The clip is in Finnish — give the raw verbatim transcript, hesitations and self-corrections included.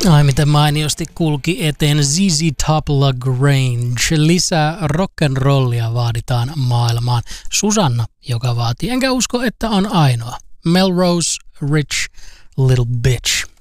Ai miten mainiosti kulki eteen Z Z Top LaGrange. Lisää rock'n'rollia vaaditaan maailmaan. Susanna, joka vaatii. Enkä usko, että on ainoa. Melrose Rich Little Bitch.